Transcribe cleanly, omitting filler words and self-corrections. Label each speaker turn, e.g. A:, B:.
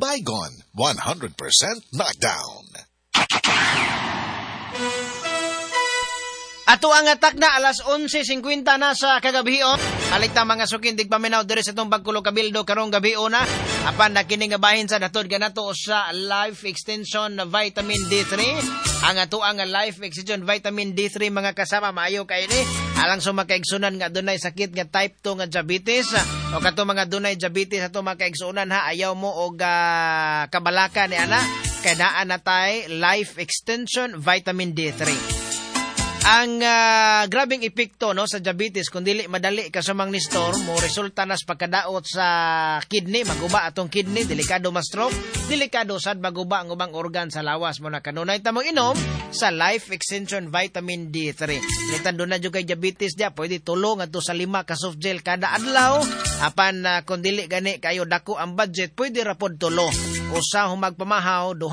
A: Baygon, 100% knockdown.
B: Ato ang atak na alas 11:50 na sa kagabion. Alikta mga sukin tigpaminaw diri sa itong Bagkulo Kabildo karong gabion na. Apan na kini nga bahin sa natod ganato sa Life Extension Vitamin D3. Ang ato ang Life Extension Vitamin D3 mga kasama maayo kay ni. Alang sumakaigsunan nga dunay sakit nga type 2 nga diabetes o kato mga dunay diabetes ato makaigsunan ha ayaw mo og kabalaka ni ana kay naa na tay Life Extension Vitamin D3. Ang grabing epekto no sa diabetes kung dili madali ka sa mang nistor mo resulta nas pagkadaot sa kidney maguba atong kidney delikado ma stroke delikado sad maguba ang ubang organ sa lawas mo na kanunay ta mo inom sa Life Extension Vitamin D3. Litan do na jud kay diabetes dia pwede tulong adto sa 5 ka soft gel kada adlaw apan kung dili gani kayo dako ang budget pwede ra pod tulo usa humagpamahaw